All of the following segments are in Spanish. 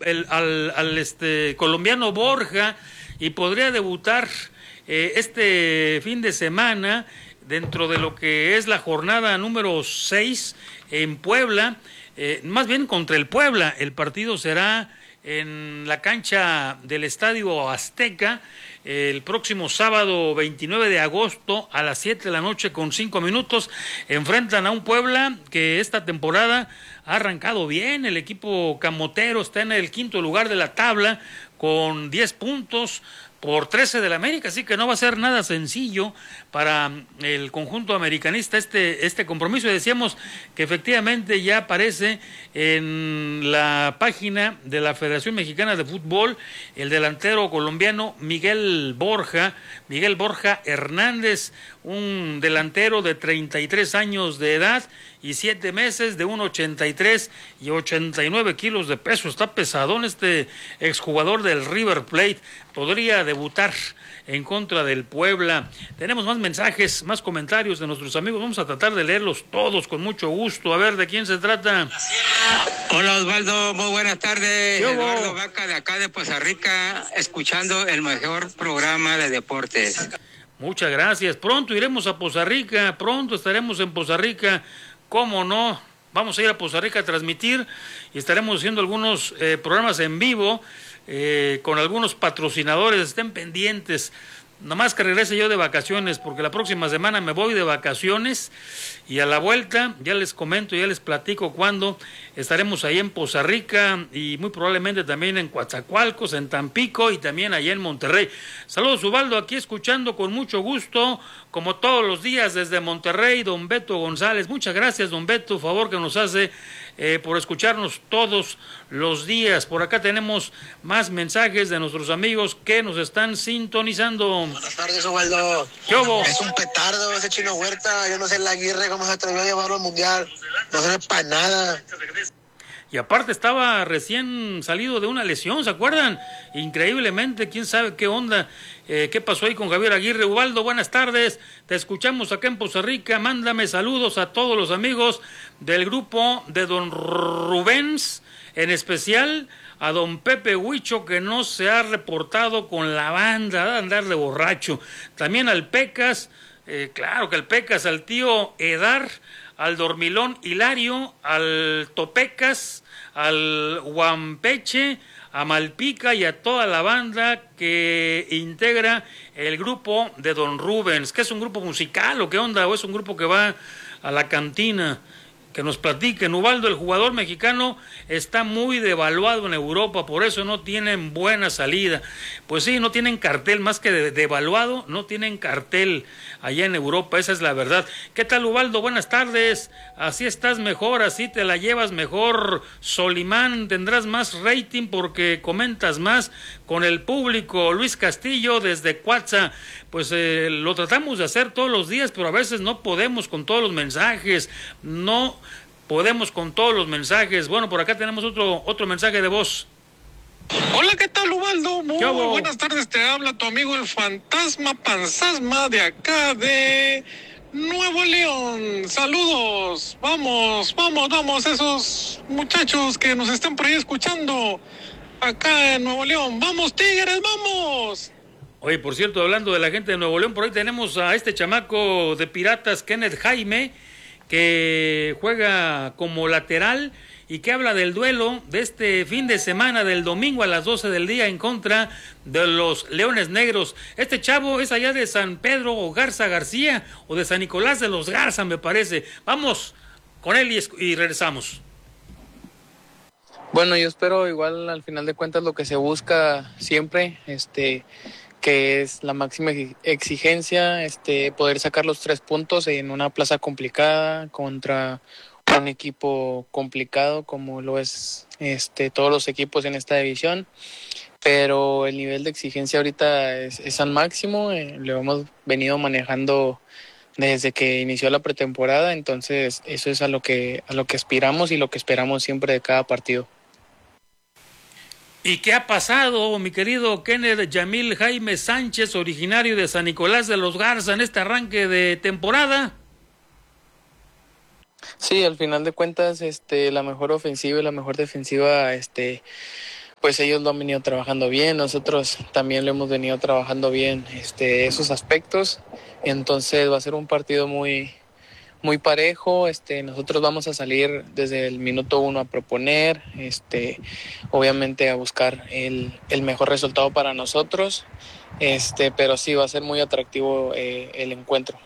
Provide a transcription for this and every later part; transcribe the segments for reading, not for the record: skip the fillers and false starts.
al colombiano Borja y podría debutar este fin de semana dentro de lo que es la jornada número 6 en Puebla, más bien contra el Puebla. El partido será en la cancha del Estadio Azteca el próximo sábado 29 de agosto a las 7 de la noche con 5 minutos. Enfrentan a un Puebla que esta temporada ha arrancado bien. El equipo camotero está en el 5º lugar de la tabla con 10 puntos por 13 del América, así que no va a ser nada sencillo para el conjunto americanista este compromiso. Decíamos que efectivamente ya aparece en la página de la Federación Mexicana de Fútbol el delantero colombiano Miguel Borja Hernández, un delantero de 33 años de edad y 7 meses, de 1.83 y 89 kilos de peso. Está pesadón este exjugador del River Plate. Podría debutar en contra del Puebla. Tenemos más mensajes, más comentarios de nuestros amigos. Vamos a tratar de leerlos todos con mucho gusto. A ver, ¿de quién se trata? Hola Osvaldo, muy buenas tardes. Eduardo Vaca de acá de Poza Rica, escuchando el mejor programa de deportes. Muchas gracias. Pronto iremos a Poza Rica, pronto estaremos en Poza Rica. ¿Cómo no? Vamos a ir a Poza Rica a transmitir y estaremos haciendo algunos programas en vivo con algunos patrocinadores. Estén pendientes. Nomás que regrese yo de vacaciones, porque la próxima semana me voy de vacaciones y a la vuelta ya les comento, ya les platico cuándo estaremos ahí en Poza Rica y muy probablemente también en Coatzacoalcos, en Tampico y también allá en Monterrey. Saludos, Ubaldo, aquí escuchando con mucho gusto, como todos los días desde Monterrey, don Beto González. Muchas gracias, don Beto, favor que nos hace por escucharnos todos los días. Por acá tenemos más mensajes de nuestros amigos que nos están sintonizando. Buenas tardes, Osvaldo. ¿Qué hubo? Es un petardo ese Chino Huerta. Yo no sé el Aguirre cómo se atrevió a llevarlo al Mundial. No sirve para nada. Y aparte estaba recién salido de una lesión, ¿se acuerdan? Increíblemente, quién sabe qué onda, qué pasó ahí con Javier Aguirre. Ubaldo, buenas tardes, te escuchamos acá en Poza Rica. Mándame saludos a todos los amigos del grupo de don Rubens, en especial a don Pepe Huicho, que no se ha reportado con la banda, de andar de borracho. También al Pecas, claro que al Pecas, al tío Edar, al Dormilón Hilario, al Topecas, al Guampeche, a Malpica y a toda la banda que integra el grupo de don Rubens. ¿Qué es un grupo musical o qué onda? ¿O es un grupo que va a la cantina? Que nos platiquen. Ubaldo, el jugador mexicano está muy devaluado en Europa, por eso no tienen buena salida. Pues sí, no tienen cartel, más que devaluado, no tienen cartel allá en Europa, esa es la verdad. ¿Qué tal, Ubaldo? Buenas tardes. Así estás mejor, así te la llevas mejor, Solimán, tendrás más rating porque comentas más con el público. Luis Castillo desde Cuatza, pues lo tratamos de hacer todos los días, pero a veces no podemos con todos los mensajes, no podemos con todos los mensajes. Bueno, por acá tenemos otro mensaje de voz. Hola, ¿qué tal, Ubaldo? Muy buenas tardes, te habla tu amigo el fantasma Panzasma de acá de Nuevo León. Saludos, vamos, esos muchachos que nos están por ahí escuchando acá en Nuevo León. ¡Vamos, Tigres, vamos! Oye, por cierto, hablando de la gente de Nuevo León, por ahí tenemos a este chamaco de Piratas, Kenneth Jaime, que juega como lateral y que habla del duelo de este fin de semana, del domingo a las 12 del día en contra de los Leones Negros. Este chavo es allá de San Pedro o Garza García o de San Nicolás de los Garza, me parece. Vamos con él y regresamos. Bueno, yo espero igual al final de cuentas lo que se busca siempre, que es la máxima exigencia, poder sacar los 3 puntos en una plaza complicada contra un equipo complicado como lo es todos los equipos en esta división, pero el nivel de exigencia ahorita es al máximo, lo hemos venido manejando desde que inició la pretemporada, entonces eso es a lo que aspiramos y lo que esperamos siempre de cada partido. ¿Y qué ha pasado, mi querido Kenneth Yamil Jaime Sánchez, originario de San Nicolás de los Garza, en este arranque de temporada? Sí, al final de cuentas, la mejor ofensiva y la mejor defensiva, pues ellos lo han venido trabajando bien, nosotros también lo hemos venido trabajando bien esos aspectos. Entonces va a ser un partido muy parejo. Nosotros vamos a salir desde el minuto 1 a proponer, obviamente a buscar el mejor resultado para nosotros, pero sí va a ser muy atractivo el encuentro.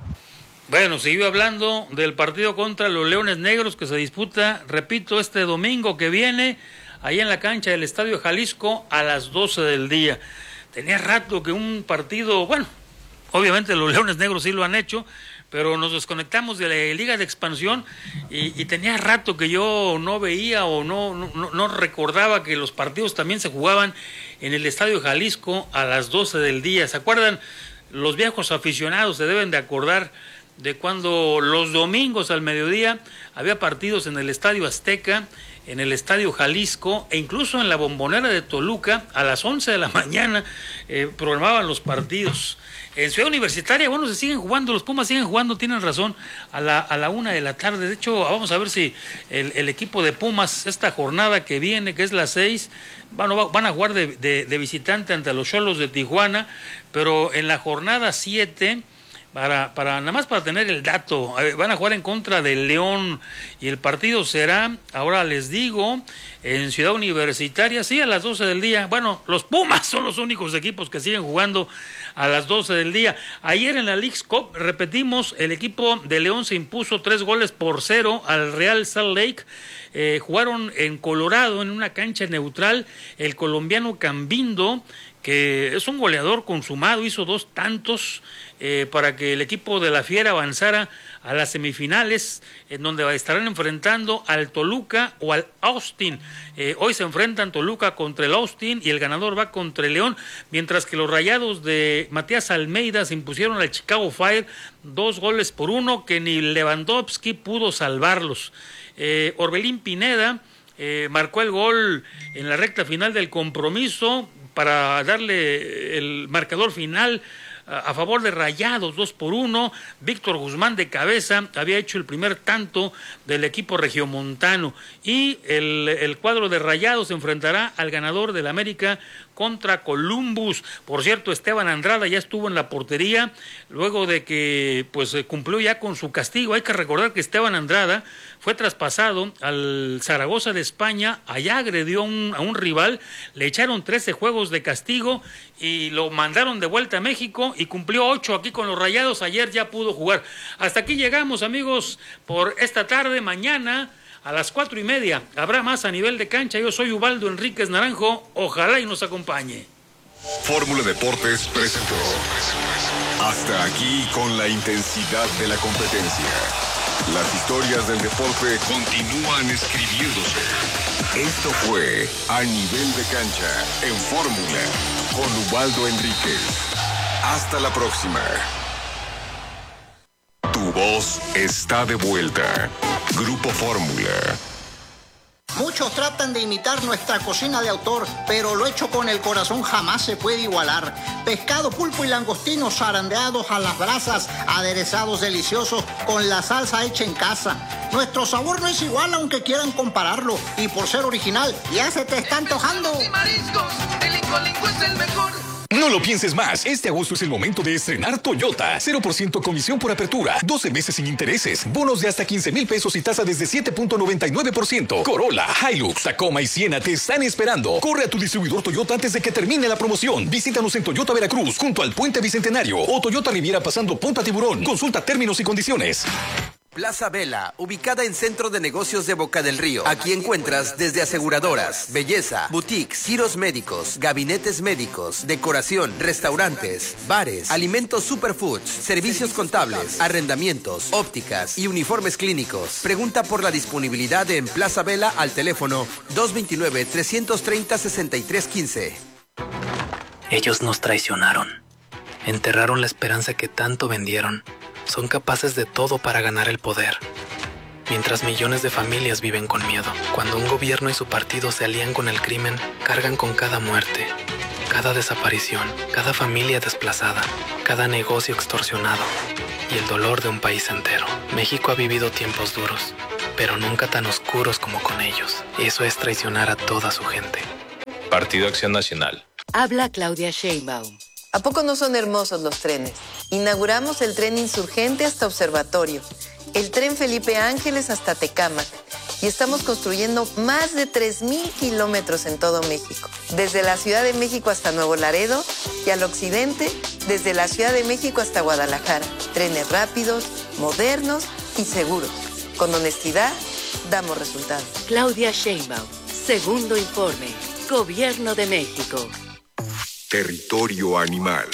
Bueno, siguió hablando del partido contra los Leones Negros que se disputa, repito, este domingo que viene, ahí en la cancha del Estadio Jalisco a las 12 del día. Tenía rato que un partido, bueno, obviamente los Leones Negros sí lo han hecho, pero nos desconectamos de la Liga de Expansión y tenía rato que yo no veía o no recordaba que los partidos también se jugaban en el Estadio Jalisco a las 12 del día. ¿Se acuerdan? Los viejos aficionados se deben de acordar de cuando los domingos al mediodía había partidos en el Estadio Azteca, en el Estadio Jalisco e incluso en la Bombonera de Toluca a las 11 de la mañana programaban los partidos. En Ciudad Universitaria, bueno, se siguen jugando, los Pumas siguen jugando, tienen razón, a la 1 de la tarde. De hecho, vamos a ver si el equipo de Pumas, esta jornada que viene, que es la 6, van a jugar de visitante ante los Xolos de Tijuana, pero en la jornada 7... Para nada más para tener el dato, van a jugar en contra del León y el partido será, ahora les digo, en Ciudad Universitaria, sí, a las 12 del día. Bueno, los Pumas son los únicos equipos que siguen jugando a las 12 del día. Ayer en la Leagues Cup, repetimos, el equipo de León se impuso 3-0 al Real Salt Lake. Jugaron en Colorado, en una cancha neutral. El colombiano Cambindo, que es un goleador consumado, hizo 2 tantos para que el equipo de la Fiera avanzara a las semifinales, en donde estarán enfrentando al Toluca o al Austin. Hoy se enfrentan Toluca contra el Austin y el ganador va contra el León, mientras que los Rayados de Matías Almeida se impusieron al Chicago Fire 2-1, que ni Lewandowski pudo salvarlos. Orbelín Pineda marcó el gol en la recta final del compromiso para darle el marcador final a favor de Rayados, 2-1. Víctor Guzmán de cabeza había hecho el primer tanto del equipo regiomontano. Y el cuadro de Rayados se enfrentará al ganador del América contra Columbus. Por cierto, Esteban Andrada ya estuvo en la portería luego de que pues cumplió ya con su castigo. Hay que recordar que Esteban Andrada fue traspasado al Zaragoza de España, allá agredió a un rival, le echaron 13 juegos de castigo y lo mandaron de vuelta a México y cumplió 8 aquí con los Rayados. Ayer ya pudo jugar. Hasta aquí llegamos, amigos, por esta tarde. Mañana a las 4:30 habrá más a nivel de cancha. Yo soy Ubaldo Enríquez Naranjo, ojalá y nos acompañe. Fórmula Deportes presentó. Hasta aquí con la intensidad de la competencia. Las historias del deporte continúan escribiéndose. Esto fue A Nivel de Cancha en Fórmula con Ubaldo Enríquez. Hasta la próxima. Tu voz está de vuelta. Grupo Fórmula. Muchos tratan de imitar nuestra cocina de autor, pero lo hecho con el corazón jamás se puede igualar. Pescado, pulpo y langostinos zarandeados a las brasas, aderezados deliciosos con la salsa hecha en casa. Nuestro sabor no es igual aunque quieran compararlo, y por ser original ya se te está antojando. El Lincoln es el mejor. No lo pienses más. Este agosto es el momento de estrenar Toyota. 0% comisión por apertura, 12 meses sin intereses, bonos de hasta 15,000 pesos y tasa desde 7.99%. Corolla, Hilux, Tacoma y Siena te están esperando. Corre a tu distribuidor Toyota antes de que termine la promoción. Visítanos en Toyota Veracruz, junto al Puente Bicentenario, o Toyota Riviera pasando Punta Tiburón. Consulta términos y condiciones. Plaza Vela, ubicada en Centro de Negocios de Boca del Río. Aquí encuentras desde aseguradoras, belleza, boutiques, giros médicos, gabinetes médicos, decoración, restaurantes, bares, alimentos superfoods, servicios contables, arrendamientos, ópticas y uniformes clínicos. Pregunta por la disponibilidad en Plaza Vela al teléfono 229-330-6315. Ellos nos traicionaron. Enterraron la esperanza que tanto vendieron. Son capaces de todo para ganar el poder. Mientras millones de familias viven con miedo. Cuando un gobierno y su partido se alían con el crimen, cargan con cada muerte, cada desaparición, cada familia desplazada, cada negocio extorsionado y el dolor de un país entero. México ha vivido tiempos duros, pero nunca tan oscuros como con ellos. Eso es traicionar a toda su gente. Partido Acción Nacional. Habla Claudia Sheinbaum. ¿A poco no son hermosos los trenes? Inauguramos el tren Insurgente hasta Observatorio, el tren Felipe Ángeles hasta Tecámac, y estamos construyendo más de 3,000 kilómetros en todo México, desde la Ciudad de México hasta Nuevo Laredo y al occidente, desde la Ciudad de México hasta Guadalajara. Trenes rápidos, modernos y seguros. Con honestidad, damos resultados. Claudia Sheinbaum, segundo informe, Gobierno de México. Territorio animal.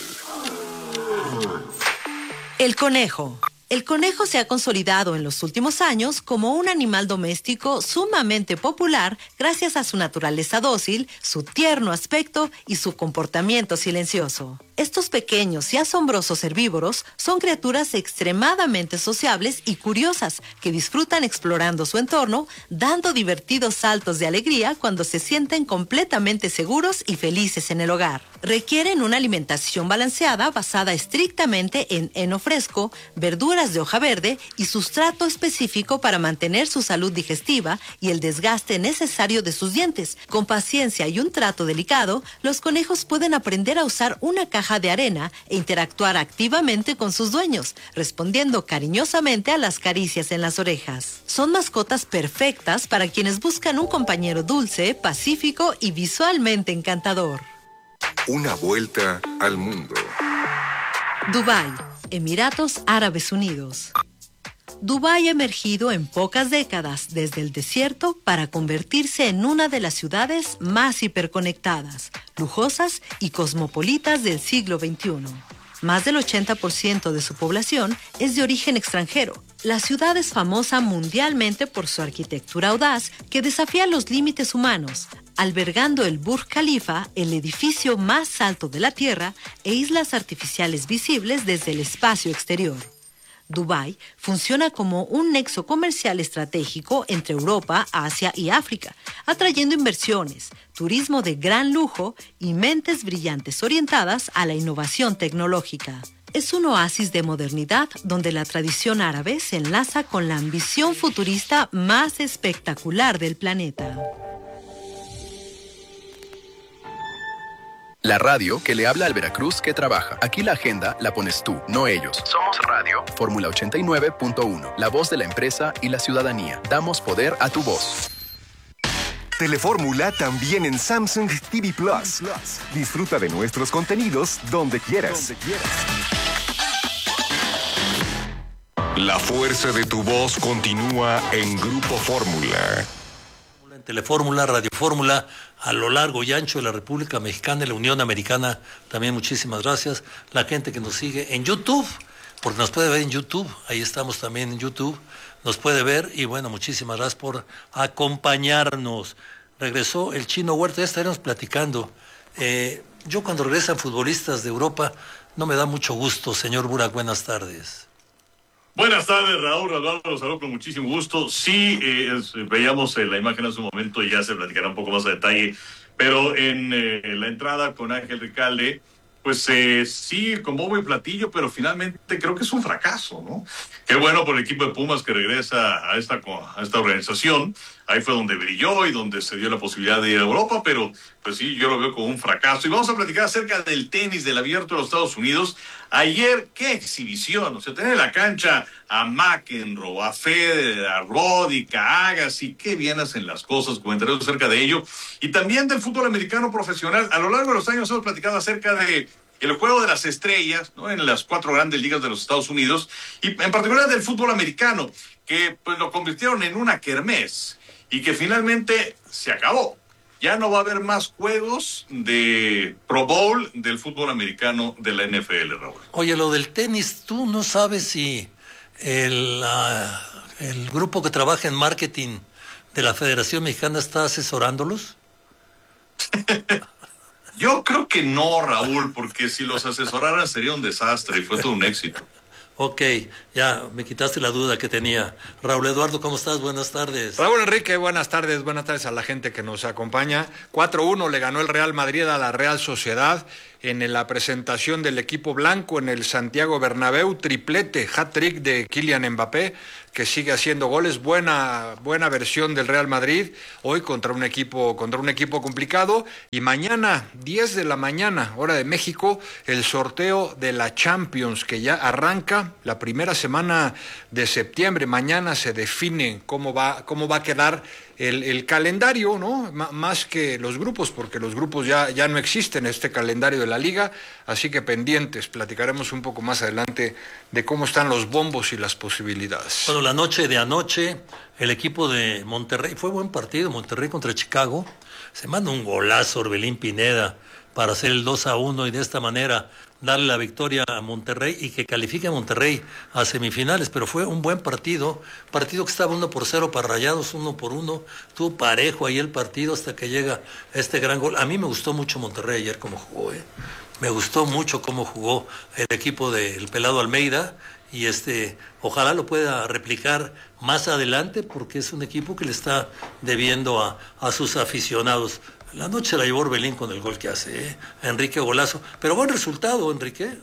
El conejo. El conejo se ha consolidado en los últimos años como un animal doméstico sumamente popular gracias a su naturaleza dócil, su tierno aspecto y su comportamiento silencioso. Estos pequeños y asombrosos herbívoros son criaturas extremadamente sociables y curiosas que disfrutan explorando su entorno, dando divertidos saltos de alegría cuando se sienten completamente seguros y felices en el hogar. Requieren una alimentación balanceada basada estrictamente en heno fresco, verduras de hoja verde y sustrato específico para mantener su salud digestiva y el desgaste necesario de sus dientes. Con paciencia y un trato delicado, los conejos pueden aprender a usar una caja de arena e interactuar activamente con sus dueños, respondiendo cariñosamente a las caricias en las orejas. Son mascotas perfectas para quienes buscan un compañero dulce, pacífico y visualmente encantador. Una vuelta al mundo. Dubái, Emiratos Árabes Unidos. Dubái ha emergido en pocas décadas desde el desierto para convertirse en una de las ciudades más hiperconectadas, lujosas y cosmopolitas del siglo XXI. Más del 80% de su población es de origen extranjero. La ciudad es famosa mundialmente por su arquitectura audaz que desafía los límites humanos, albergando el Burj Khalifa, el edificio más alto de la Tierra, e islas artificiales visibles desde el espacio exterior. Dubái funciona como un nexo comercial estratégico entre Europa, Asia y África, atrayendo inversiones, turismo de gran lujo y mentes brillantes orientadas a la innovación tecnológica. Es un oasis de modernidad donde la tradición árabe se enlaza con la ambición futurista más espectacular del planeta. La radio que le habla al Veracruz que trabaja. Aquí la agenda la pones tú, no ellos. Somos Radio Fórmula 89.1, la voz de la empresa y la ciudadanía. Damos poder a tu voz. Telefórmula también en Samsung TV Plus. Disfruta de nuestros contenidos donde quieras. La fuerza de tu voz continúa en Grupo Fórmula. Telefórmula, Radio Fórmula, a lo largo y ancho de la República Mexicana y la Unión Americana. También muchísimas gracias. La gente que nos sigue en YouTube, porque nos puede ver en YouTube, ahí estamos también en YouTube, nos puede ver y bueno, muchísimas gracias por acompañarnos. Regresó el Chino Huerta, ya estaremos platicando. Yo cuando regresan futbolistas de Europa, no me da mucho gusto, señor Burak, buenas tardes. Buenas tardes, Raúl Osvaldo, los saludo con muchísimo gusto. Sí, veíamos la imagen hace un momento y ya se platicará un poco más a detalle, pero en la entrada con Ángel Recalde, pues sí, con bombo y platillo, pero finalmente creo que es un fracaso, ¿no? Qué bueno por el equipo de Pumas que regresa a esta organización. Ahí fue donde brilló y donde se dio la posibilidad de ir a Europa, pero pues sí, yo lo veo como un fracaso. Y vamos a platicar acerca del tenis, del Abierto de los Estados Unidos. Ayer, qué exhibición, o sea, tener en la cancha a McEnroe, a Federer, a Roddick, a Agassi, qué bien hacen las cosas, comentaré acerca de ello. Y también del fútbol americano profesional. A lo largo de los años hemos platicado acerca de el juego de las estrellas, ¿no? En las 4 grandes ligas de los Estados Unidos, y en particular del fútbol americano, que pues lo convirtieron en una kermés y que finalmente se acabó. Ya no va a haber más juegos de Pro Bowl del fútbol americano de la NFL, Raúl. Oye, lo del tenis, ¿tú no sabes si el grupo que trabaja en marketing de la Federación Mexicana está asesorándolos? Yo creo que no, Raúl, porque si los asesoraran sería un desastre y fue todo un éxito. Ok, ya me quitaste la duda que tenía. Raúl Eduardo, ¿cómo estás? Buenas tardes. Raúl Enrique, buenas tardes a la gente que nos acompaña. 4-1 le ganó el Real Madrid a la Real Sociedad en la presentación del equipo blanco en el Santiago Bernabéu, triplete, hat-trick de Kylian Mbappé, que sigue haciendo goles, buena versión del Real Madrid, hoy contra un equipo complicado, y mañana, 10 de la mañana, hora de México, el sorteo de la Champions, que ya arranca la primera semana de septiembre. Mañana se define cómo va a quedar el calendario, ¿no? Más que los grupos, porque los grupos ya no existen, este calendario de la liga, así que pendientes, platicaremos un poco más adelante de cómo están los bombos y las posibilidades. Bueno, la noche de anoche, el equipo de Monterrey, fue buen partido, Monterrey contra Chicago, se manda un golazo Orbelín Pineda para hacer el 2-1 y de esta manera darle la victoria a Monterrey y que califique a Monterrey a semifinales, pero fue un buen partido que estaba 1-0 para Rayados, 1-1, estuvo parejo ahí el partido hasta que llega este gran gol. A mí me gustó mucho Monterrey ayer cómo jugó, me gustó mucho cómo jugó el equipo del Pelado Almeida y ojalá lo pueda replicar más adelante porque es un equipo que le está debiendo a sus aficionados. La noche la llevó Orbelín con el gol que hace, Enrique golazo. Pero buen resultado, Enrique.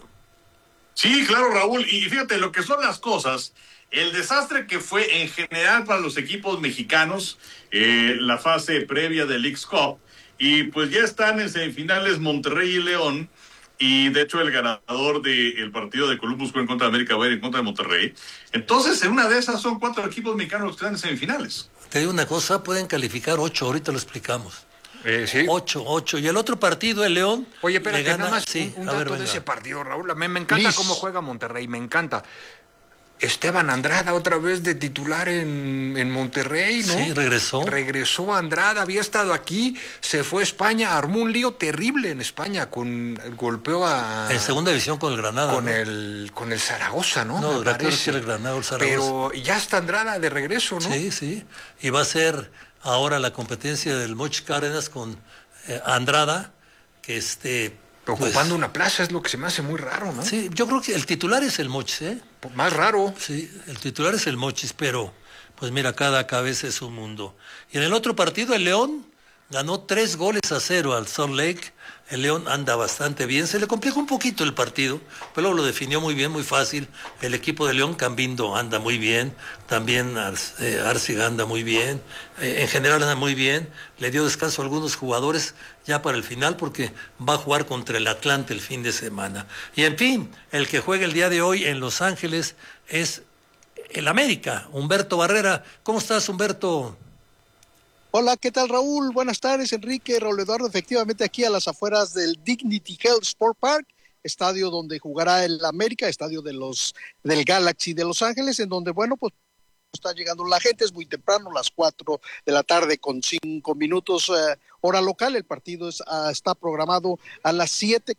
Sí, claro, Raúl. Y fíjate lo que son las cosas. El desastre que fue en general para los equipos mexicanos, la fase previa del Leagues Cup. Y pues ya están en semifinales Monterrey y León. Y de hecho el ganador del partido de Columbus en contra de América va a ir en contra de Monterrey. Entonces, en una de esas son 4 equipos mexicanos los que están en semifinales. Te digo una cosa, pueden calificar 8, ahorita lo explicamos. Sí. 8. Y el otro partido, el León. Oye, espérate, gana... nada más un dato de ese partido, Raúl. Me encanta cómo juega Monterrey, me encanta. Esteban Andrada otra vez de titular en Monterrey, ¿no? Sí, regresó. Regresó Andrada, había estado aquí, se fue a España, armó un lío terrible en España, golpeó a... En segunda división con el Granada. Con el Zaragoza, ¿no? No, el Granada o el Zaragoza. Pero ya está Andrada de regreso, ¿no? Sí. Y va a ser ahora la competencia del Moch Cárdenas con Andrada, que ocupando una plaza, es lo que se me hace muy raro, ¿no? Sí, yo creo que el titular es el Mochis, Más raro. Sí, el titular es el Mochis, pero pues mira, cada cabeza es un mundo. Y en el otro partido, el León ganó 3-0 al Salt Lake. El León anda bastante bien, se le complicó un poquito el partido, pero lo definió muy bien, muy fácil. El equipo de León, Cambindo anda muy bien, también Arciga anda muy bien, en general anda muy bien. Le dio descanso a algunos jugadores ya para el final porque va a jugar contra el Atlante el fin de semana. Y en fin, el que juega el día de hoy en Los Ángeles es el América, Humberto Barrera. ¿Cómo estás, Humberto? Hola, ¿qué tal, Raúl? Buenas tardes, Enrique, Raúl Eduardo, efectivamente aquí a las afueras del Dignity Health Sport Park, estadio donde jugará el América, estadio del Galaxy de Los Ángeles, en donde, bueno, pues está llegando la gente, es muy temprano, las 4 de la tarde con 5 minutos hora local, el partido está programado a las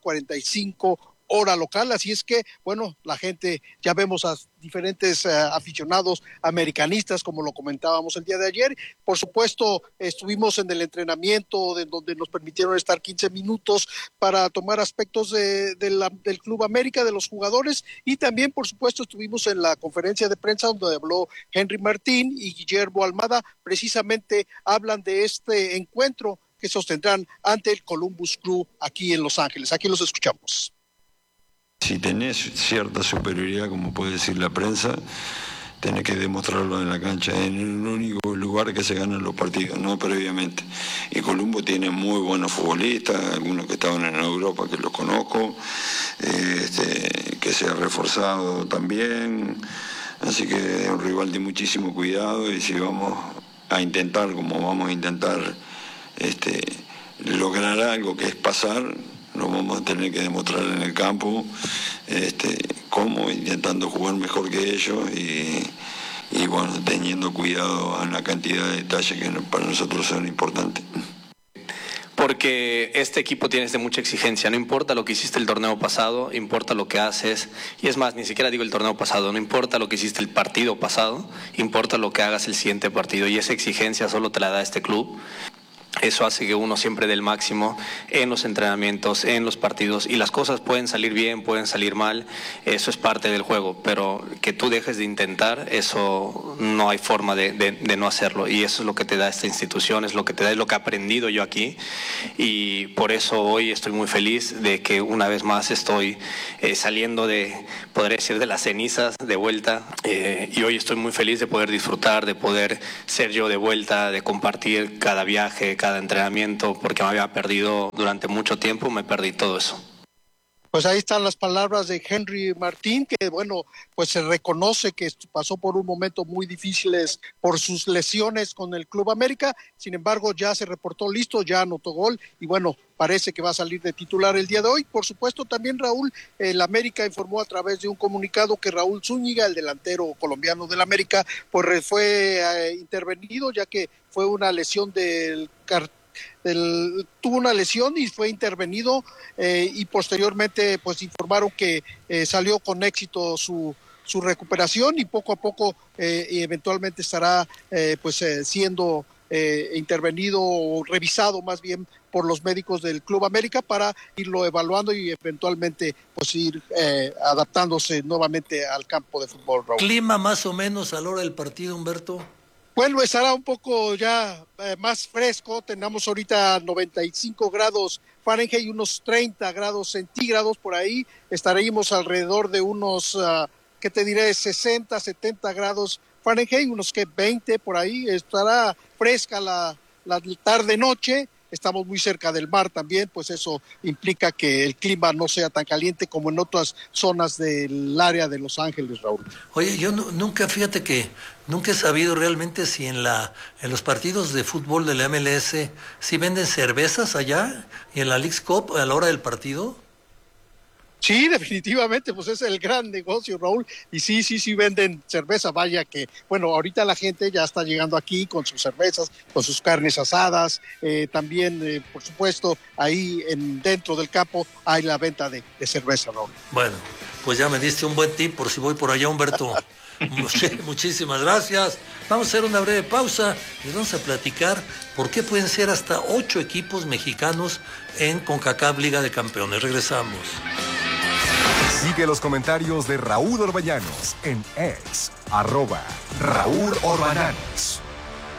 7:45 hora local, así es que, bueno, la gente, ya vemos a diferentes aficionados americanistas, como lo comentábamos el día de ayer. Por supuesto, estuvimos en el entrenamiento, donde nos permitieron estar 15 minutos para tomar aspectos del Club América, de los jugadores, y también, por supuesto, estuvimos en la conferencia de prensa donde habló Henry Martín y Guillermo Almada, precisamente hablan de este encuentro que sostendrán ante el Columbus Crew aquí en Los Ángeles. Aquí los escuchamos. Si tenés cierta superioridad, como puede decir la prensa, tenés que demostrarlo en la cancha. En el único lugar que se ganan los partidos, no previamente. Y Columbo tiene muy buenos futbolistas, algunos que estaban en Europa que los conozco, que se ha reforzado también. Así que es un rival de muchísimo cuidado y si vamos a intentar, como vamos a intentar lograr algo que es pasar, lo vamos a tener que demostrar en el campo, cómo, intentando jugar mejor que ellos y bueno, teniendo cuidado en la cantidad de detalles que para nosotros son importantes. Porque este equipo tiene mucha exigencia, no importa lo que hiciste el torneo pasado, importa lo que haces, y es más, ni siquiera digo el torneo pasado, no importa lo que hiciste el partido pasado, importa lo que hagas el siguiente partido, y esa exigencia solo te la da este club. Eso hace que uno siempre dé el máximo en los entrenamientos, en los partidos, y las cosas pueden salir bien, pueden salir mal, eso es parte del juego, pero que tú dejes de intentar, eso no hay forma de no hacerlo, y eso es lo que te da esta institución, es lo que te da, es lo que he aprendido yo aquí, y por eso hoy estoy muy feliz de que una vez más estoy saliendo podría decir, de las cenizas de vuelta, y hoy estoy muy feliz de poder disfrutar, de poder ser yo de vuelta, de compartir cada viaje, cada entrenamiento, porque me había perdido durante mucho tiempo, me perdí todo eso. Pues ahí están las palabras de Henry Martín, que bueno, pues se reconoce que pasó por un momento muy difíciles por sus lesiones con el Club América, sin embargo ya se reportó listo, ya anotó gol y bueno, parece que va a salir de titular el día de hoy. Por supuesto también Raúl, el América informó a través de un comunicado que Raúl Zúñiga, el delantero colombiano del América, pues fue intervenido ya que fue una lesión tuvo una lesión y fue intervenido y posteriormente pues informaron que salió con éxito su recuperación y poco a poco eventualmente estará siendo intervenido o revisado más bien por los médicos del Club América para irlo evaluando y eventualmente pues ir adaptándose nuevamente al campo de fútbol, Raúl. ¿Clima más o menos a la hora del partido, Humberto? Bueno, estará un poco ya más fresco, tenemos ahorita 95 grados Fahrenheit y unos 30 grados centígrados por ahí, estaremos alrededor de unos, 60, 70 grados Fahrenheit, unos 20 por ahí, estará fresca la tarde-noche, estamos muy cerca del mar también, pues eso implica que el clima no sea tan caliente como en otras zonas del área de Los Ángeles, Raúl. Oye, yo nunca he sabido realmente si en los partidos de fútbol de la MLS si venden cervezas allá y en la Leagues Cup a la hora del partido. Sí, definitivamente, pues es el gran negocio, Raúl, y sí venden cerveza, vaya que, bueno, ahorita la gente ya está llegando aquí con sus cervezas, con sus carnes asadas, también, por supuesto, ahí dentro del campo hay la venta de cerveza, Raúl. Bueno, pues ya me diste un buen tip por si voy por allá, Humberto. Muchísimas gracias. Vamos a hacer una breve pausa y vamos a platicar por qué pueden ser hasta 8 equipos mexicanos en CONCACAF Liga de Campeones. Regresamos. Sigue los comentarios de Raúl Orbañanos en X, @Raúl Orbañanos.